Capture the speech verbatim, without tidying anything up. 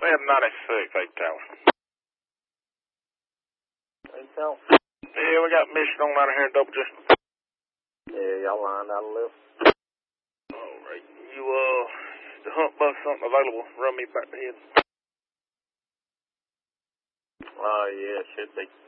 Ed ninety-six, eight tower. Eight tower? Yeah, we got mission on out of here, double J. Yeah, y'all lined out a little. Alright, you, uh, the hunt bus something available, run me back to him. Oh, uh, yeah, should be.